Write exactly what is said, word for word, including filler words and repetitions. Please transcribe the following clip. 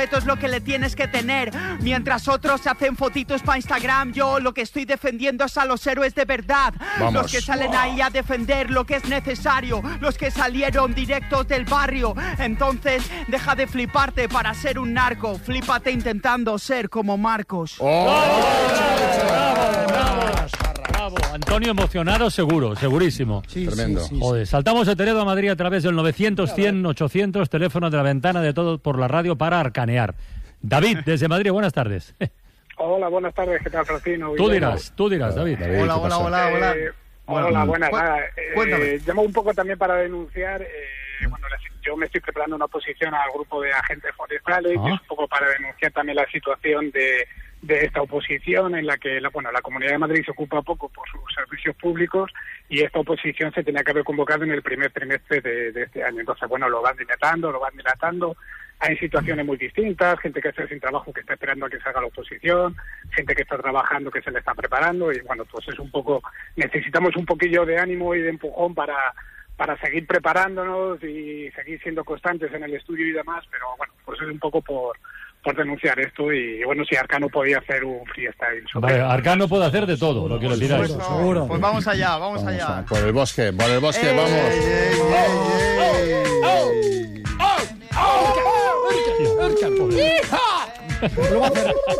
Esto es lo que le tienes que tener. Mientras otros se hacen fotitos para Instagram, yo lo que estoy defendiendo es a los héroes de verdad. Vamos. Los que salen ahí a defender lo que es necesario, los que salieron directos del barrio. Entonces, deja de fliparte para ser un narco. Flípate intentando ser como Marcos. Oh. ¡Bravo, bravo, bravo! Antonio emocionado seguro, segurísimo. Sí, Tremendo. sí, sí, Joder, saltamos a Toledo a Madrid a través del novecientos, cien, ochocientos, teléfono de la ventana de todo por la radio para arcanear. David, desde Madrid, buenas tardes. Hola, buenas tardes, ¿qué tal, Francino? Tú dirás, tú dirás, David. David, Hola, ¿qué hola, pasa? hola, hola. Eh, hola, buenas, Cu- nada. cuéntame. Eh, llamo un poco también para denunciar, eh, bueno, la- yo me estoy preparando una oposición al grupo de agentes forestales, Ah. y es un poco para denunciar también la situación de, de esta oposición en la que, la, bueno, la Comunidad de Madrid se ocupa poco por sus servicios públicos y esta oposición se tenía que haber convocado en el primer trimestre de, de este año. Entonces, bueno, lo van dilatando, lo van dilatando. Hay situaciones muy distintas, gente que está sin trabajo que está esperando a que salga la oposición, gente que está trabajando que se le está preparando y bueno, pues es un poco, necesitamos un poquillo de ánimo y de empujón para, para seguir preparándonos y seguir siendo constantes en el estudio y demás, pero bueno, pues es un poco por, por denunciar esto y bueno, si Arcano podía hacer un freestyle sobre Vale, Arcano puede hacer de todo, lo que le pidáis. supuesto. Seguro. Pues vamos allá, vamos, Vamos allá. a- por el bosque, por el bosque, ¡Ey, vamos. ey, ey, ey! Lo va a hacer.